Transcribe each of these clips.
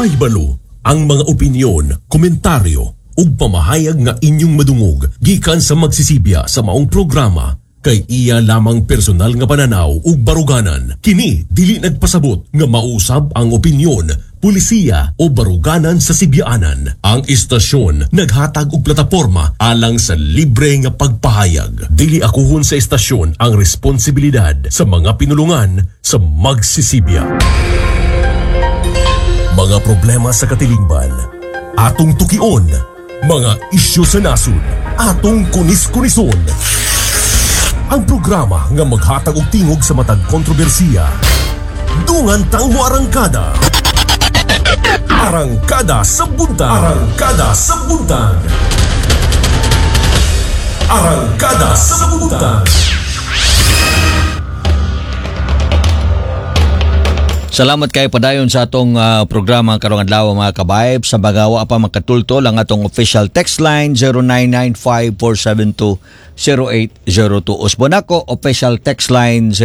Mahibalo ang mga opinyon, komentaryo ug pamahayag nga inyong madungog gikan sa magsisibya sa maong programa kay iya lamang personal nga pananaw ug baruganan. Kini dili nagpasabot nga mausab ang opinyon, pulisiya o baruganan sa sibyaanan. Ang istasyon naghatag og plataporma alang sa libre nga pagpahayag. Dili akuhon sa istasyon ang responsibilidad sa mga pinulungan sa magsisibya. Mga problema sa katilingban, atong tukion. Mga isyu sa nasod, atong kunis-kunison. Ang programa nga maghatag og tingog sa matag kontrobersiya. Dungan tang mo arangkada. Arangkada sa buntag. Arangkada sa buntag. Arangkada sa buntag. Salamat kayo padayon sa atong programa karong adlaw mga kabayb. Sa bagawa pa makatulto lang atong official text line 0995-472-0802. Usbon ako, official text line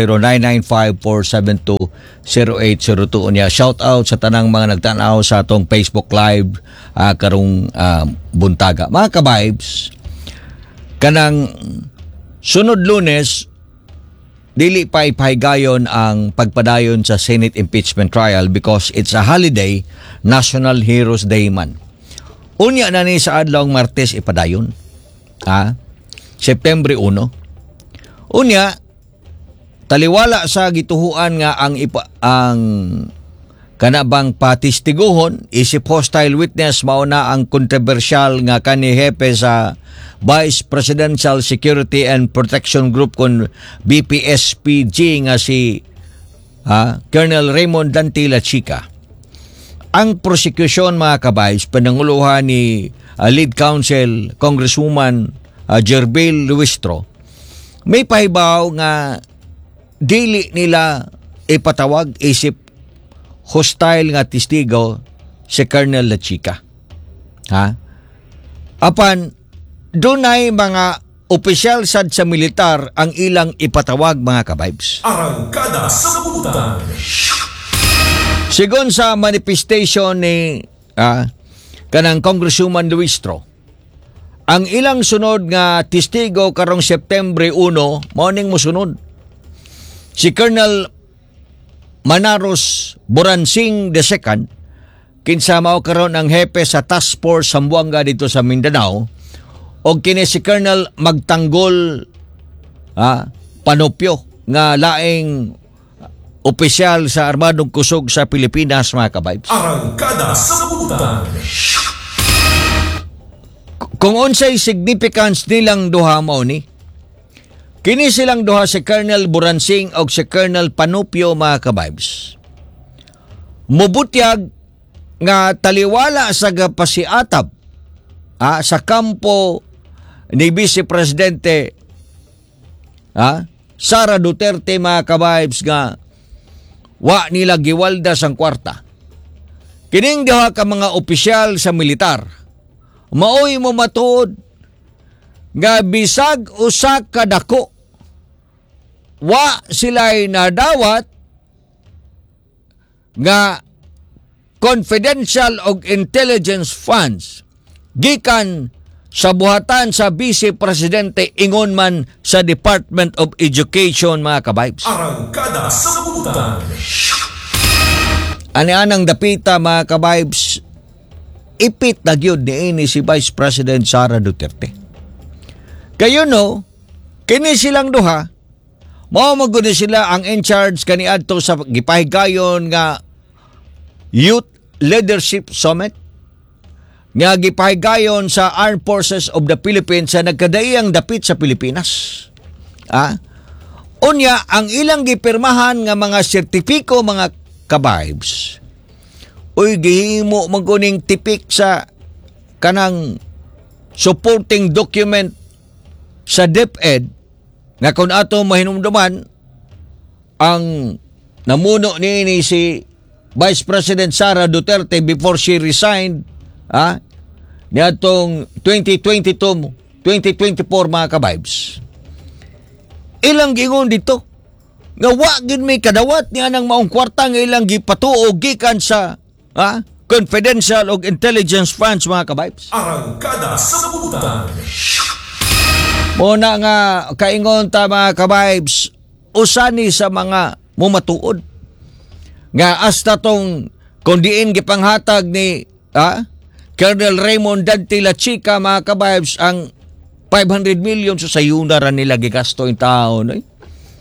0995-472-0802. Unya, shout out sa tanang mga nagtanaw sa atong Facebook Live karong buntaga. Mga kabaybs, kanang sunod Lunes, dili pa ipahigayon ang pagpadayon sa Senate impeachment trial because it's a holiday, National Heroes Day man. Unya na ni sa adlawng Martes ipadayon. September 1. Unya, taliwala sa gituhuan nga ang kanabang patistiguhon, isip hostile witness mauna ang kontrobersyal nga kanihepe sa Vice Presidential Security and Protection Group kon BPSPG nga si Colonel Raymond Dantila Chica. Ang prosecution mga kabays, pananguluhan ni Lead Counsel Congresswoman Jerbil Luistro, may pahibaw nga dili nila ipatawag isip hostile nga testigo si Colonel La Chica. Apan dunay mga opisyal sad sa militar ang ilang ipatawag mga kabibes. Arangkada sa buntag. Sigon sa manifestation ni kanang Congresswoman Luistro, ang ilang sunod nga testigo karong September 1 mao ning mosunod. Si Colonel Manaros Boransing II, kinsa mao karon ang hepe sa Task Force Zamboanga dito sa Mindanao, o kini si Colonel Magtanggol Panopio nga laing opisyal sa Armadong Kusog sa Pilipinas mga kabibes. Arangkada sa buntag. Kung unsay significance nilang duha mao ni, kini silang duha si Colonel Boransing o si Colonel Panopio mga kabibes. Mubutyag nga taliwala sa gapasiatab sa kampo ni Vice Presidente Sara Duterte mga kabibes nga wa nila giwalda sang kwarta. Kining duha ka mga opisyal sa militar maoy mo matuod nga bisag usa ka dako wa sila'y nadawat nga confidential og intelligence funds gikan sa buhatan sa Vice Presidente ingon man sa Department of Education mga kabibes. Arangkada sa buntag. Ani-anang dapita mga kabibes, ipit na gyud niini si Vice President Sara Duterte. Kayo no, kini silang duha, mao magud sila ang in charge kaniadto sa gipahigayon nga Youth Leadership Summit nga gipahigayon sa Armed Forces of the Philippines sa nagkadaiyang dapit sa Pilipinas. Unya, ang ilang gipirmahan nga mga sertipiko mga kabibes, uy gihimo magkuning tipik sa kanang supporting document sa DepEd nga kung ato mahinumduman ang namuno ni si Vice President Sara Duterte before she resigned niadtong 2022-2024 mga kabibes. Ilang gingon dito nga wa gid may kadawat niya ng maong kwarta nga ilang gipatuo gikan sa confidential o intelligence funds, mga kabibes. Arangkada sa Butan. Muna nga kaingon ta, mga kabibes, usani sa mga mumatuod nga hasta tong kung diin gipanghatag ni Colonel Raymond Dante La Chica, mga kabibes, ang 500 million so sayuna ra nila gigasto in taon, eh?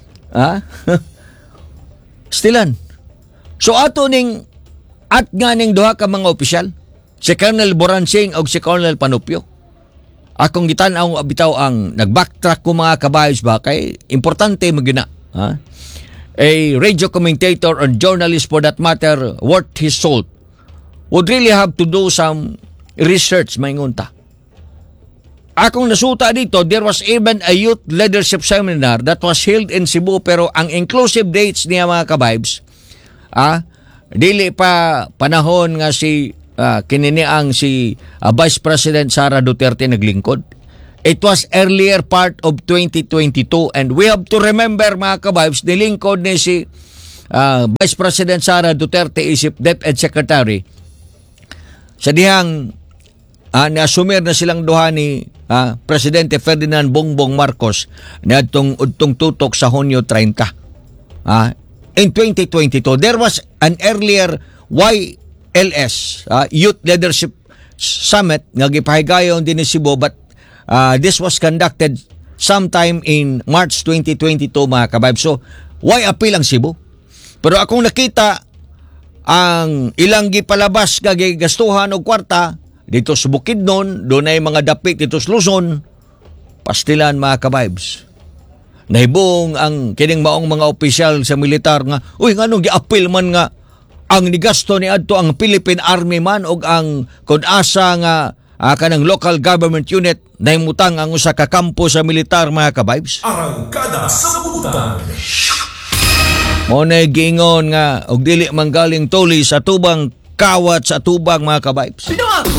Stilan. So ato ning at nga ning duha ka mga opisyal, si Colonel Boransing o si Colonel Panupio. Akong gitan-aw bitaw ang nag-backtrack ko, mga kabayos, ba kay importante magina. A radio commentator or journalist for that matter worth his salt would really have to do some research, maingunta. Akong nasuta dito, there was even a youth leadership seminar that was held in Cebu, pero ang inclusive dates niya, mga kabibes, dili pa panahon nga si kininiang si Vice President Sara Duterte naglingkod. It was earlier part of 2022, and we have to remember, mga kabibes, nilingkod ni si Vice President Sara Duterte isip DepEd Secretary sa dihang niasumir na silang duha ni Presidente Ferdinand Bongbong Marcos na udtong tutok sa Hunyo 30. In 2022, there was an earlier YLS, Youth Leadership Summit, nga gipahigayon din ni Cebu, but this was conducted sometime in March 2022, mga kabibes. So, why appeal ang Cebu? Pero akong nakita ang ilang gipalabas nga gigastuhan og kwarta dito sa Bukidnon, doon ay mga dapit dito sa Luzon, pastilan, mga kabibes. Nahibong ang kining maong mga opisyal sa militar nga, nganong gi-appeal man nga ang nigasto ni adto ang Philippine Army man og ang kunasa nga kanang local government unit na imutang ang usa ka kampo sa militar, mga kabibes. Arangkada sa Butan. Mo na giingon nga og dili manggaling tuli sa tubang kawat sa tubang, mga kabibes.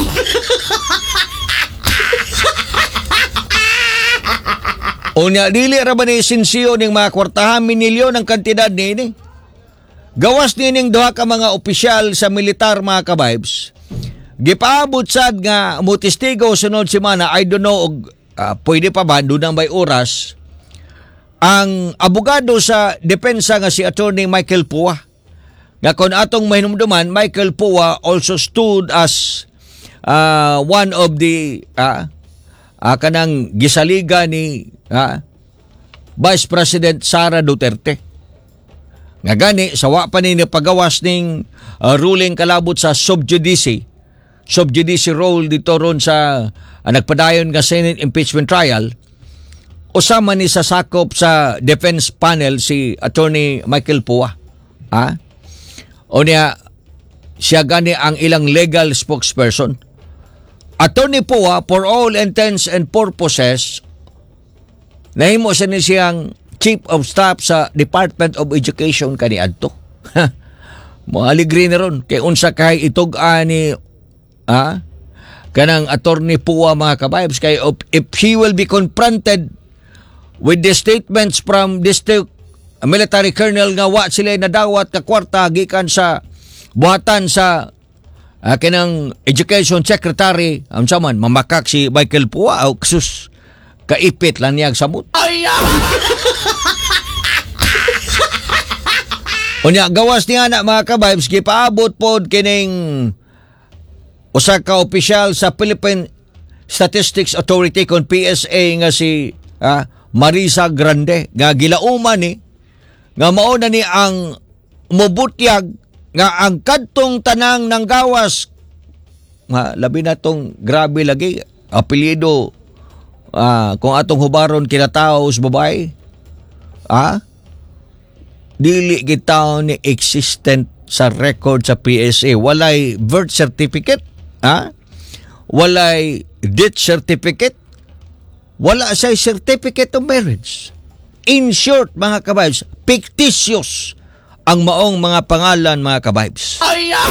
Unya dili ra ba ni sinsiyo ning mga kwartahan minilyon ang kantidad nini? Gawas nining duha ka mga opisyal sa militar, mga kabibes. Gipaabot sad nga mutistigo sunod semana, I don't know og pwede pa ba dunang bay oras, ang abogado sa depensa nga si Attorney Michael Pua. Nga kon atong mahinumduman, Michael Pua also stood as one of the kanang gisaliga ni Vice President Sara Duterte. Nga gani, sawa pa ni pagawas ning ruling kalabot sa subjudice role dito ron sa nagpadayon nga Senate impeachment trial, usama ni sa sakop sa defense panel si Attorney Michael Pua. O niya, siya gani ang ilang legal spokesperson. Attorney Pua, for all intents and purposes, nahimo siya ni siyang Chief of Staff sa Department of Education kaniadto. Moaligri na ron kay unsa kay itug-an ni kanang Attorney Pua, mga kabibes, kay if he will be confronted with the statements from district military colonel nga wa sila nadawat ka kwarta gikan sa buhatan sa kanang Education Secretary, man mamakak si Michael Pua o sus kaipit lang niyag samot. Unya gawas niya na, mga kabibes, gipaabot pod kining usa ka opisyal sa Philippine Statistics Authority kon PSA nga si Marisa Grande nga gilauman ni nga mao na ni ang mubutyag nga ang kadtong tanang ng gawas nga labi na tong grabe lagi apelyido kung atong hubaron kinatao sa babae, dili gitaw ni existent sa record sa PSA. Walay birth certificate, walay death certificate, wala say certificate of marriage. In short, mga kabibes, fictitious ang maong mga pangalan, mga kabibes.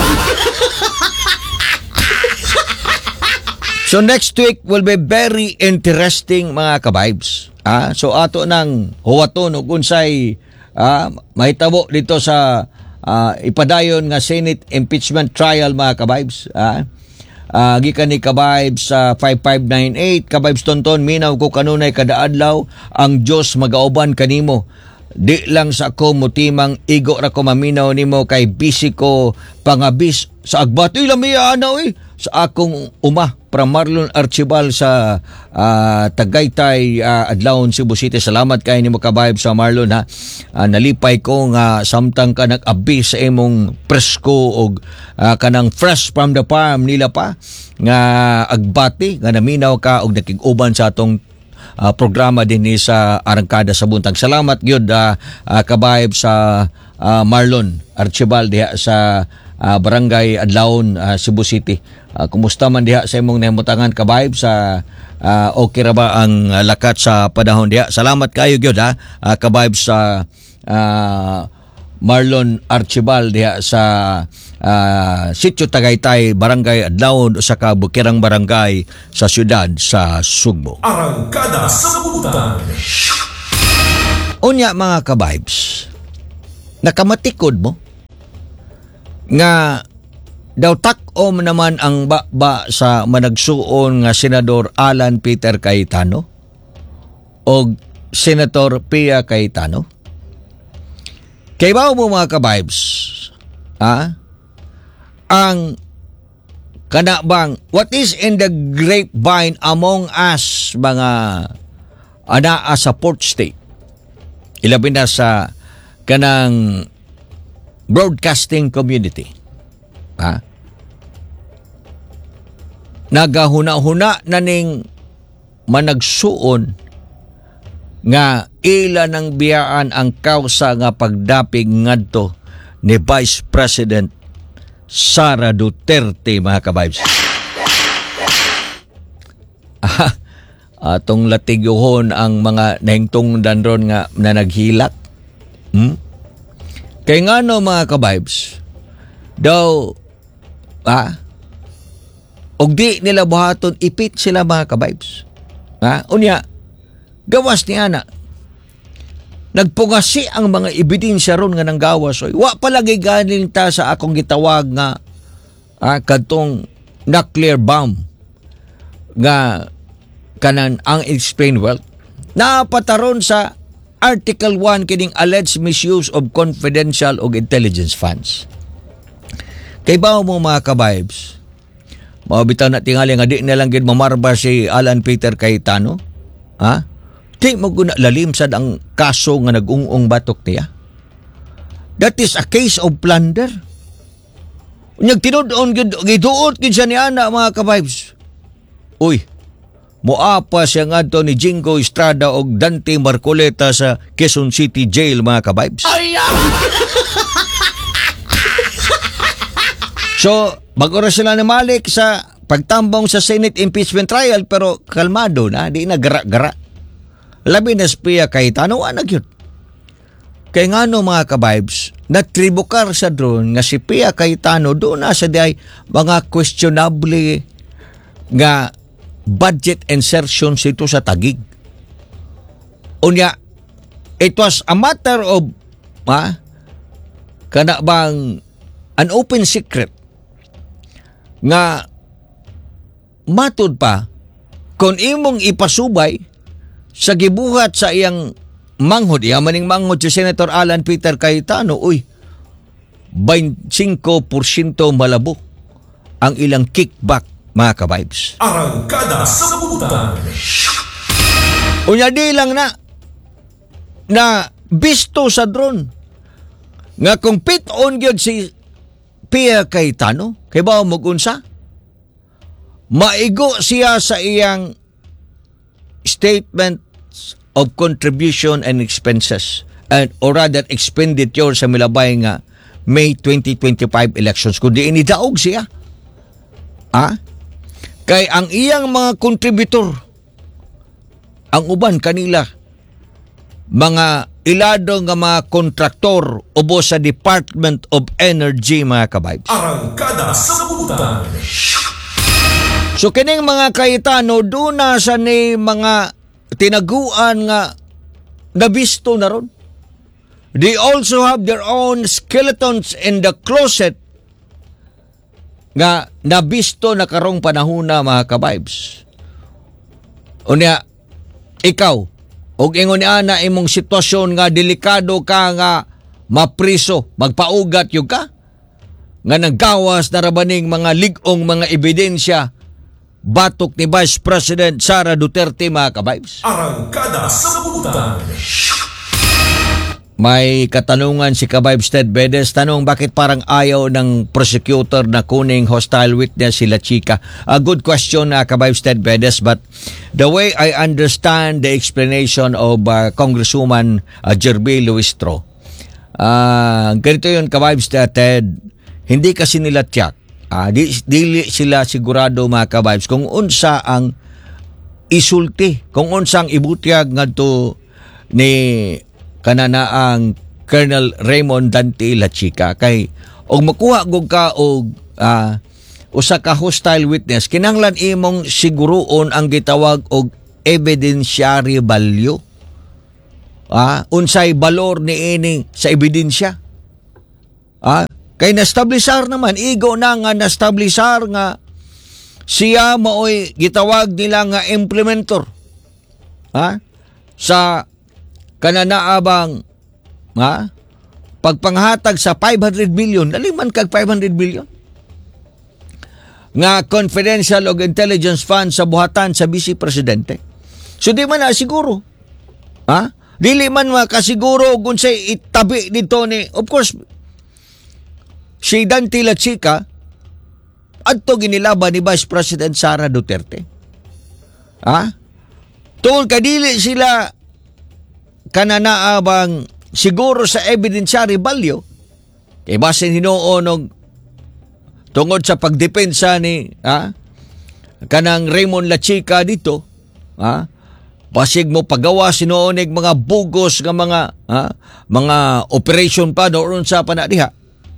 So next week will be very interesting, mga kabibes. So ato nang huwaton og unsay mahitabo dito sa ipadayon nga Senate impeachment trial mga kabibes. Gikan ni kabibes sa 5598 kabibes tonton minaw ko kanunay kada adlaw ang Dios magauban kanimo. Di lang sa ako mutimang igo ra ko maminaw nimo kay busy ko pangabis sa agbat. Lamiya ana sa akong uma from Marlon Archibal sa Tagaytay, adlawon Cebu City. Salamat kay nimo kabayb sa Marlon ha. Nalipay ko nga samtang ka nag-abis sa imong presko og kanang fresh from the farm nila pa nga agbati nga naminaw ka og nakig-uban sa atong programa din ni sa Arangkada sa Buntag. Salamat gyud kabayb sa Marlon Archibald diha sa Barangay Adlaon, Cebu City. Kumusta man diha sa imong nahimutangan kabayb sa okay ra ba ang lakat sa panahon diha? Salamat kayo gyud kabayb sa Marlon Archibald diha sa Sitio Tagaytay, Barangay Adlaon sa Bukirang Barangay sa siyudad sa Sugbo. Arangkada sa Buntag. Unya mga kabibes, nakamatikod mo nga daw tak-om naman ang baba sa managsuon nga Senador Alan Peter Cayetano o Senator Pia Cayetano. Kay bao mo mga kabibes, ang kanabang what is in the grapevine among us mga anaa sa port state, ilabi na sa kanang broadcasting community, nagahuna-huna na ning managsuon nga ila ng biyaan ang kausa nga pagdapig ngadto ni Vice President Sara Duterte mga kabibes. Atong latigyuhon ang mga nahingtungdan ron nga na naghilak. Kay ngano mga kabibes, daw og di nila buhaton ipit sila mga kabibes. Unya gawas ni ana nagpungasi ang mga ebidensya ron nga nang gawas. Wa palagi galing ta sa akong gitawag nga kadtong nuclear bomb nga kanan ang explain well. Napataron sa Article 1 kining alleged misuse of confidential o intelligence funds. Kay bao mo mga kabibes, mabitaw na tingali nga di nalang gid mamarba si Alan Peter Cayetano. Di mo guna lalim sad ang kaso nga nag-ung-ung batok niya. That is a case of plunder. Unyag tinud-on giduot gid siya ni ana mga kabibes. Moapa siya ngadto ni Jingo Estrada og Dante Marcoleta sa Quezon City Jail mga kabibes. So, bago ra sila namalik sa pagtambong sa Senate impeachment trial pero kalmado na, di na gara-gara. Labi na Pia Cayetano, yun. Kaya nga no mga kabibes, natribukar sa drone nga si Pia Cayetano doon na sa diay mga questionable nga budget insertions ito sa tagig. Unya, it was a matter of kana bang an open secret nga matud pa kung imong ipasubay sa gibuhat sa iyang manghod, maning manghod si Senator Alan Peter Cayetano, 25% malabo ang ilang kickback mga kabibes. Arangkada sa Buntag. Unya di lang na bisto sa drone nga kung pit-on gyud si Pia Cayetano, kay ba mo unsa? Maigo siya sa iyang statement of contribution and expenses or rather expenditure sa milabay nga May 2025 elections kundi inidaog siya. Kay ang iyang mga contributor ang uban kanila mga ilado nga mga kontraktor ubo sa Department of Energy mga kabibes. Arangkada sa Buntag. So kining mga Cayetano doon na sa ni mga tinaguan nga nabisto na ron. they also have their own skeletons in the closet nga nabisto na karong panahon na mga ka-vibes. Unya, ikaw, og ingon ana imong sitwasyon nga delikado ka nga mapriso, magpaugat yung ka, nga naggawas na rabaning mga ligong mga ebidensya, batok ni Vice President Sara Duterte mga ka-vibes. Arangkada sa Butan. May katanungan si ka-vibes Ted Bedes. Tanong, bakit parang ayaw ng prosecutor na kuning hostile witness sila Chika? A good question na ka-vibes Ted Bedes, but the way I understand the explanation of Congresswoman Jerby Luistro, ganito yun ka-vibes Ted, hindi kasi nila tiyak. Dili sila sigurado mga ka-vibes kung unsa ang isulti, kung unsa ang ibutyag ngadto ni kananaang Colonel Raymond Dante Lachica. Kay og makuha gug ka og usa ka hostile witness, kinahanglan imong siguruon ang gitawag og evidentiary value. Unsay balor ni ini sa ebidensya. Kay nastablisar naman, igo na nga nastablisar nga siya maoy gitawag nila nga implementor. Sa kananaabang pagpanghatag sa 500 billion, naliman kag 500 billion nga confidential o intelligence fund sa buhatan sa Vice Presidente. So di man na siguro. Dili man makasiguro kung sa itabi dito ni, of course, si Dante Lachica adto ginilaban ni Vice President Sara Duterte. Tungkol kadili sila kananaabang siguro sa evidentiary value, kay basin hinuon og tungod sa pagdepensa ni kanang Raymond Lachica dito, basig mo pagawa sinuonig mga bugos nga mga operation pa doon sa panadiha.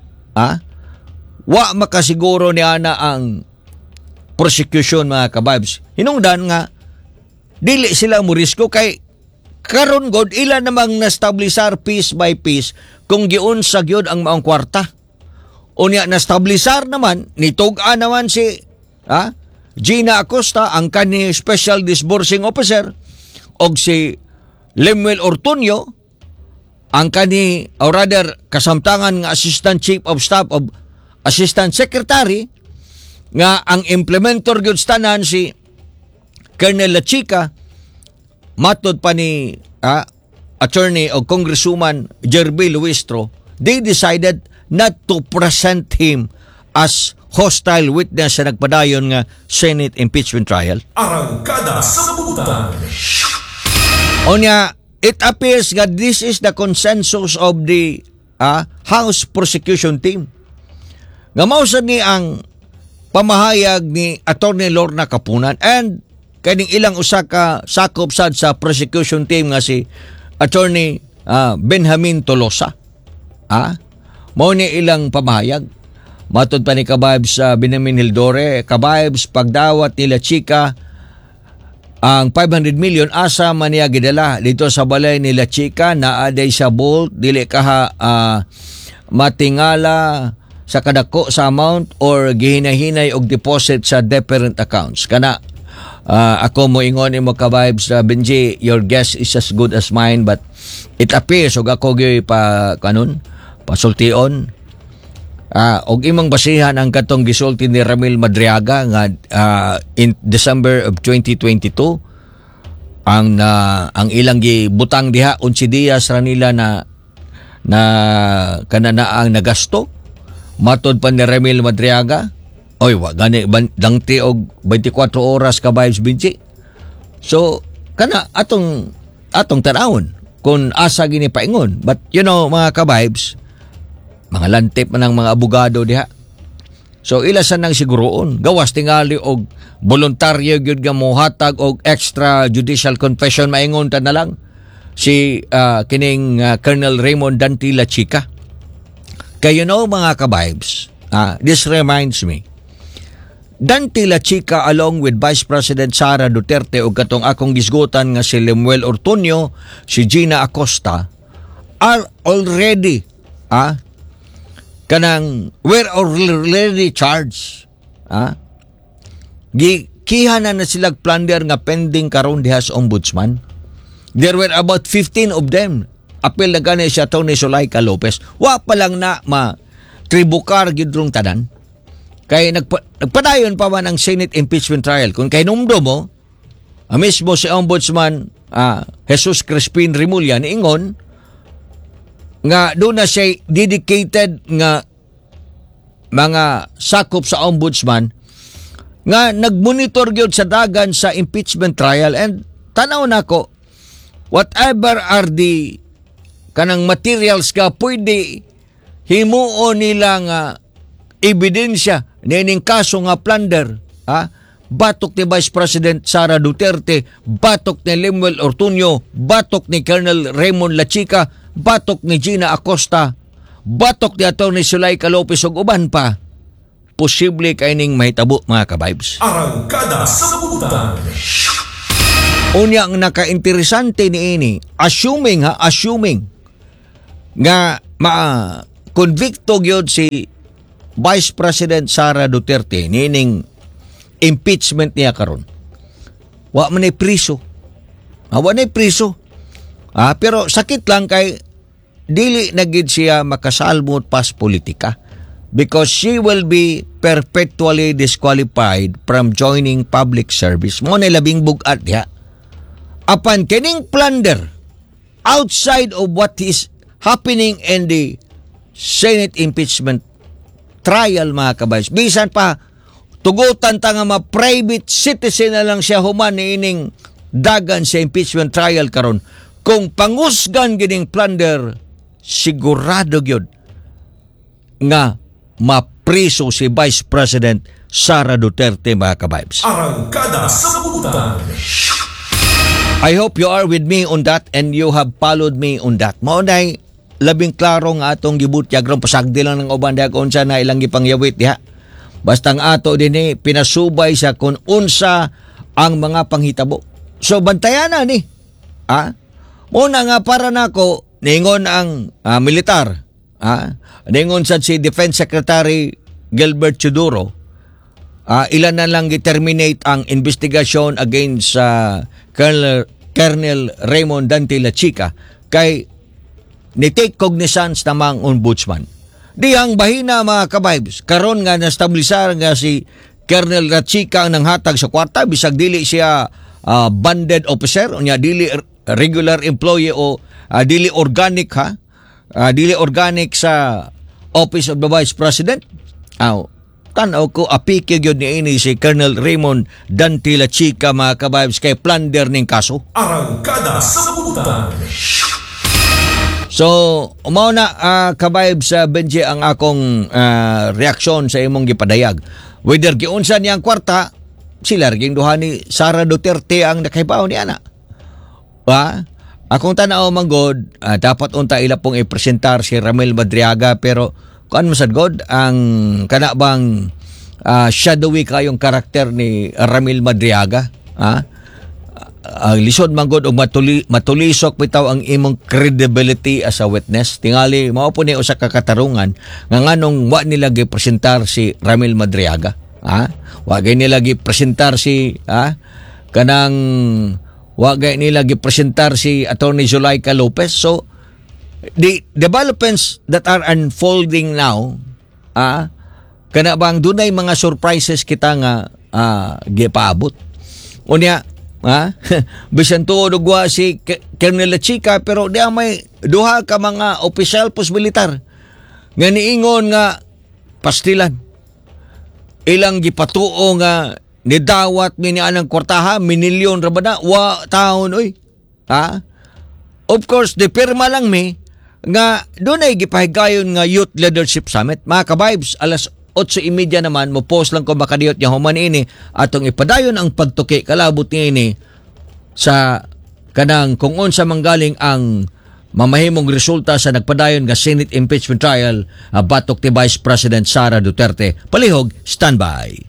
Wa makasiguro ni ana ang prosecution mga ka-vibes. Hinungdan nga dili sila mo risko kay karon god ila namang nastablisar piece by piece kung giunsa gyud ang maong kwarta. Unya nastablisar naman nitug-an naman si Gina Acosta, ang kani Special Disbursing Officer, og si Lemuel Ortuño, ang kani or rather kasamtangan nga Assistant Chief of Staff of Assistant Secretary, nga ang implementor gyud tanan si Colonel Lachica. Matod pa ni attorney o Congresswoman Jerby Luistro, they decided not to present him as hostile witness sa nagpadayon nga Senate impeachment trial. Arangkada sa Butan. Onya, it appears that this is the consensus of the House prosecution team. Nga mausad ni ang pamahayag ni Attorney Lorna Capunan and kaning ilang usa ka sakop sad sa prosecution team nga si Attorney Benjamin Tolosa. Mao ni ilang pamahayag. Matod pa ni ka-vibes Benjamin Hildore, ka-vibes pagdawat nila Chika ang 500 million asa man niya gidala dito sa balay nila Chika, naaday sa bolt, dili ka matingala sa kadako sa amount or gihinahinay og deposit sa different accounts. Kana ako mo ingon mo ka-vibes Benji, your guess is as good as mine, but it appears og ako gyoy pasultion og imong basihan ang katong gisulti ni Ramil Madriaga nga in December of 2022 ang ilang gibutang diha 11 días ra nila na kananaang nagasto. Matod pa ni Ramil Madriaga, oy wa gani dangti og 24 oras ka vibes Benji. So kana atong tanawon kung asa gini paingon, but you know mga ka-vibes, mga lantip man ang mga abogado diha. So ila sa nang siguroon, gawas tingali og voluntaryo gyud nga mohatag og extra judicial confession, maingon ta na lang si kining Colonel Raymond Dante Lachica. Kaya mga ka-vibes, this reminds me, Dante Lachica along with Vice President Sara Duterte o katong akong gisgutan nga si Lemuel Ortuño, si Gina Acosta, are already were already charged. Gikihanan na sila plunder nga pending karon diha sa ombudsman. There were about 15 of them. Apil na gani si Atty. Zuleika Lopez. Wa pa lang na tribukar gidrong tanan. Kay nagpadayon pa man ang Senate impeachment trial. Kung kay numdo mo, mismo si Ombudsman Jesus Crispin Remulla niingon nga doon na siya dedicated nga mga sakop sa Ombudsman nga nagmonitor gyud sa dagan sa impeachment trial, and tanaw nako whatever are the kanang materials ka pwede himuon nila nga ebidensya nining kaso nga plunder, batok ni Vice President Sara Duterte, batok ni Lemuel Ortuño, batok ni Colonel Raymond Lachica, batok ni Gina Acosta, batok ni Atty. Zuleika Lopez ug uban pa. Posible kaining mahitabo, mga ka-vibes. Arangkada sa Butan. Unya ang naka-interesante ni ini, assuming nga ma-convicto gyud si Vice President Sara Duterte nining impeachment niya karon. Wa man ay priso. Pero sakit lang kay dili na gid siya makasalmot pas politika because she will be perpetually disqualified from joining public service. Mo na labing bugat diha. Apan kining plunder outside of what is happening in the Senate impeachment trial, mga kabays. Bisan pa tugutan ta nga ma-private citizen na lang siya human niining dagan sa impeachment trial karon. Kung pangusgan gining plunder, sigurado gyud nga mapriso si Vice President Sara Duterte, mga ka-vibes. Arangkada sa Butan. I hope you are with me on that and you have followed me on that. Mao nay labing klaro nga atong gibutyag ron, pasagdi lang ng uban diha kung unsa na ilang gipangyawit diha. Basta ang ato dinhi pinasubay sa kung unsa ang mga panghitabo. So bantayan na ni. Muna nga para nako ningon ang militar. Ningon sa si Defense Secretary Gilbert Chuduro. Ilan na lang gi-terminate ang investigasyon against Colonel Raymond Dante Lachica kay ni-take cognizance namang ombudsman. Dihang bahina, mga ka-vibes, karon nga nastablisar nga si Colonel Lachica ang nanghatag sa kwarta, bisag dili siya banded officer, unya dili regular employee o dili organic dili organic sa Office of the Vice President. Tanaw ko apike gyud niini si Colonel Raymond Dante Lachica, mga ka-vibes, kay plunder ning kaso. Arangkada sa Butan. So, umao na ka-vibes sa Benji ang akong reaksyon sa imong gipadayag. Whether giunsa niyang kwarta, sila ring duha ni Sara Duterte ang nakahibaw ni ana. Akong tanaw manggod, dapat unta ila pong ipresentar si Ramil Madriaga, pero kuan masad god ang kana bang shadowy kayong karakter ni Ramil Madriaga, lisod manggod og matulisok bitaw ang imong credibility as a witness. Tingali mao po ni usa ka katarungan nga nganong wa nila gipresentar si Ramil Madriaga. Wa gay nila gipresentar si kanang wa gay nila gipresentar si Atty. Zuleika Lopez. So the developments that are unfolding now, kana bang dunay mga surprises kita nga gipaabot. Unya bisan tuod og wa si Colonel Lachica, pero di may duha ka mga opisyal pos militar nga niingon nga pastilan ilang gipatuo nga nidawat mi ni anang kwartaha minilyon ra ba na wa taon oy. Of course, dipirma lang mi nga dunay gipahigayon nga Youth Leadership Summit. Mga ka-vibes, alas 8:30 naman mo post lang ko makadiyot niya human ini atong ipadayon ang pagtuki kalabot niini sa kanang kung unsa manggaling ang mamahimong resulta sa nagpadayon nga Senate impeachment trial batok ti Vice President Sara Duterte. Palihog, standby.